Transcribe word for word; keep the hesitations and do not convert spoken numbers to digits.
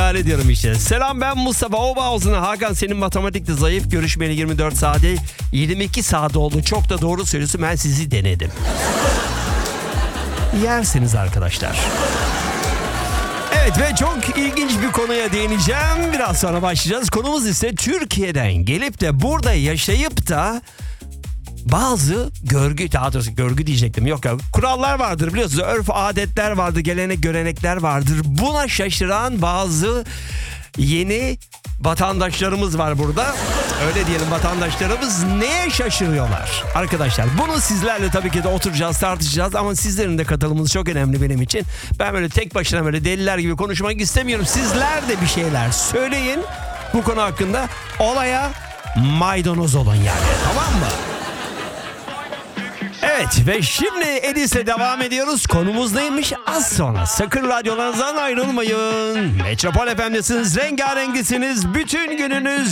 hayal ediyorum işte. Selam, ben Mustafa Obaoğlu'na. Hakan, senin matematikte zayıf. Görüşmeli yirmi dört saate yirmi iki saat oldu. Çok da doğru söylüyorsun, ben sizi denedim. Yersiniz arkadaşlar. Evet ve çok ilginç bir konuya değineceğim. Biraz sonra başlayacağız. Konumuz ise Türkiye'den gelip de burada yaşayıp da bazı görgü, daha doğrusu görgü diyecektim. Yok ya, kurallar vardır biliyorsunuz. Örf, adetler vardır, gelenek, görenekler vardır. Buna şaşıran bazı yeni vatandaşlarımız var burada. Öyle diyelim, vatandaşlarımız neye şaşırıyorlar? Arkadaşlar, bunu sizlerle tabii ki de oturacağız, tartışacağız ama sizlerin de katılımınız çok önemli benim için. Ben böyle tek başına böyle deliler gibi konuşmak istemiyorum. Sizler de bir şeyler söyleyin bu konu hakkında. Olaya maydanoz olun yani, tamam mı? Evet ve şimdi Edis'le devam ediyoruz. Konumuz neymiş? Az sonra. Sakın radyolarınızdan ayrılmayın. Metropol F M'desiniz, rengarenksiniz. Bütün gününüz